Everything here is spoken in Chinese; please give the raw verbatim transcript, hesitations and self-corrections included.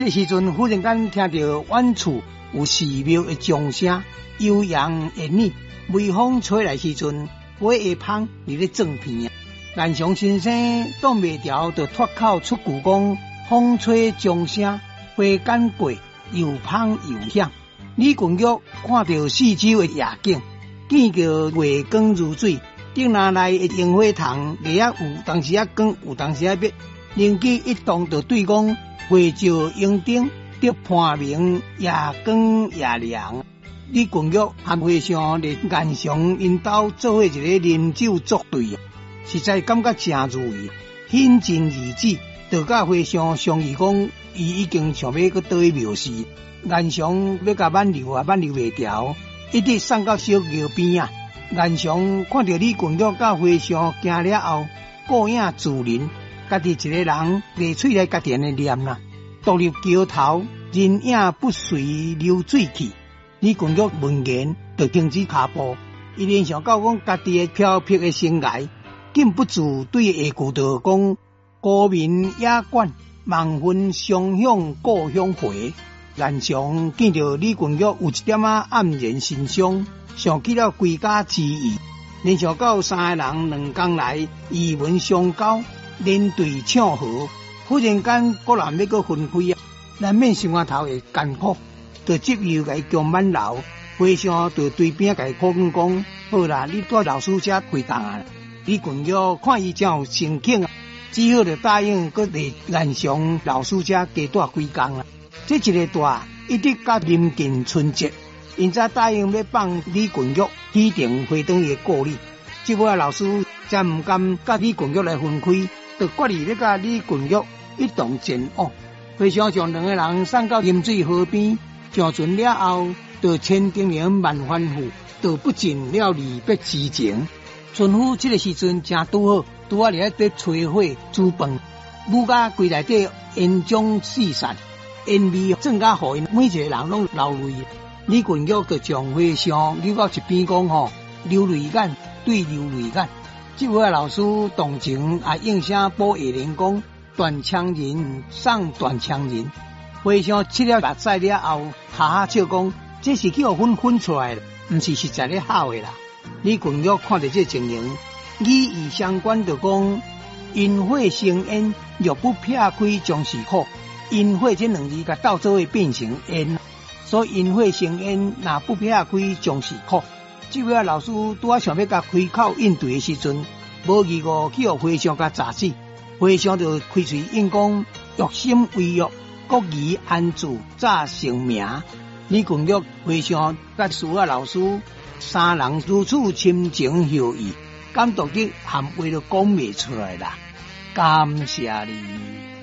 这时阵忽然间听到远处有寺庙的钟声，悠扬悦耳。微风吹来时阵，花下芳伫咧正片啊。南翔先生挡袂牢，就脱口出句讲：风吹钟声，花间过，又芳又香。李群玉看到四周的夜景，见到月光如水，顶那内的樱花塘叶啊有当时啊光，有当时啊灭。灵机一动，就对讲：月照樱顶，得判明夜光夜亮。李群玉和和尚连岩上因兜做伙一个啉酒作对，实在感觉真如意，兴尽而止。就甲和尚商议讲，伊已经想要去倒去庙寺，岩上要甲挽留啊，挽留袂掉，一直送到小桥边啊。岩上看到李群玉甲和尚行了后，顾影自怜，家己一个人拿嘴来家己安尼念啦。独立桥头，人影不随流水去。李群玉闻言就停止脚步，伊联想到讲家己的飘泊的生涯，禁不住对下句就讲：孤眠野馆，望婚相向故乡回。岩上见到李群玉有一点仔黯然神伤，想起了归家之意，联想到三个人两天来语文相交，连对唱和，忽然间果然要个分开啊，难免心肝头会艰苦。就接又甲伊强挽留，和尚就对边甲伊苦劝讲：好啦，你带老师家回家啊。李群玉看伊真有诚恳啊，只好就答应，佮嚟岩上老师家加带几工啊。这一个带一直甲临近春节，因才答应要放李群玉起程回转伊的故里。这尾老师才唔甘甲李群玉来分开，就决意要甲李群玉一同前往。和尚将两个人送到饮水河边。上船了后，就千叮咛万吩咐，就不尽了离别之情。春雨这个时阵正拄好，拄啊伫咧吹火煮饭，母家柜内底烟瘴四散，烟味正甲互因每一个人拢流泪。李群玉就将和尚留到一边讲吼，流泪眼对流泪眼。这位老师动情也应声补下人讲：断肠人送断肠人。和尚切了目屎了后，哈哈笑讲：这是去互分分出来的，不是实在咧好的啦。李群玉看到这情形，语意相关就讲：因火生烟，若不撇开将是苦。因火这两字甲斗做会变成烟，所以因火生烟，若不撇开将是苦。这位老师拄啊想要甲开口应对的时阵，无疑误去互和尚甲砸死。和尚就开嘴应讲：欲心为欲。国语安住早成名，李群玉、和尚甲师啊老师三人如此亲情友谊，感动得含话都讲袂出来啦。感谢你。